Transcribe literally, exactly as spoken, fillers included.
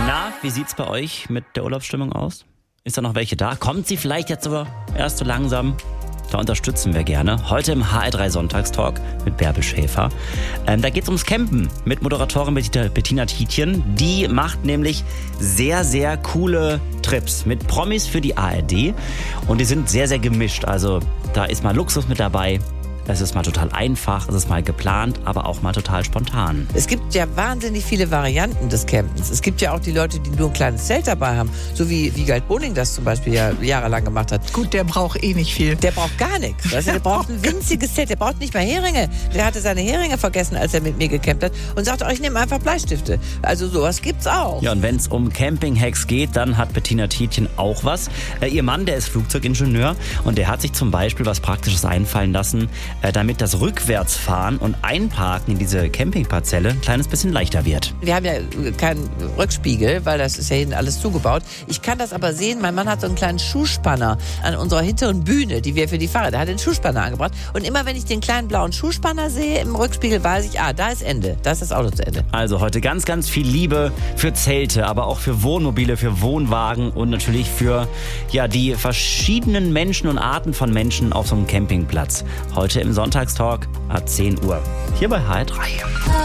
Na, wie sieht's bei euch mit der Urlaubsstimmung aus? Ist da noch welche da? Kommt sie vielleicht jetzt sogar erst so langsam? Da unterstützen wir gerne. Heute im H R drei Sonntagstalk mit Bärbel Schäfer. Ähm, da geht's ums Campen mit Moderatorin Bettina Tietjen. Die macht nämlich sehr, sehr coole Trips mit Promis für die A R D. Und die sind sehr, sehr gemischt. Also da ist mal Luxus mit dabei. Es ist mal total einfach, es ist mal geplant, aber auch mal total spontan. Es gibt ja wahnsinnig viele Varianten des Campens. Es gibt ja auch die Leute, die nur ein kleines Zelt dabei haben. So wie Wiegald Boning das zum Beispiel ja jahrelang gemacht hat. Gut, der braucht eh nicht viel. Der braucht gar nichts. Weißt du, der braucht ein winziges Zelt. Der braucht nicht mal Heringe. Der hatte seine Heringe vergessen, als er mit mir gecampt hat. Und sagte, oh, ich nehme einfach Bleistifte. Also sowas gibt's auch. Ja, und wenn es um Camping-Hacks geht, dann hat Bettina Tietjen auch was. Äh, ihr Mann, der ist Flugzeugingenieur. Und der hat sich zum Beispiel was Praktisches einfallen lassen, äh, damit das Rückwärtsfahren und Einparken in diese Campingparzelle ein kleines bisschen leichter wird. Wir haben ja keinen Rückspiegel, weil das ist ja hinten alles zugebaut. Ich kann das aber sehen, mein Mann hat so einen kleinen Schuhspanner an unserer hinteren Bühne, die wir für die Fahrräder, der hat den Schuhspanner angebracht. Und immer wenn ich den kleinen blauen Schuhspanner sehe im Rückspiegel, weiß ich, ah, da ist Ende, da ist das Auto zu Ende. Also heute ganz, ganz viel Liebe für Zelte, aber auch für Wohnmobile, für Wohnwagen und natürlich für ja, die verschiedenen Menschen und Arten von Menschen auf so einem Campingplatz. Heute im Sonntagstalk ab zehn Uhr. Hier bei H R drei.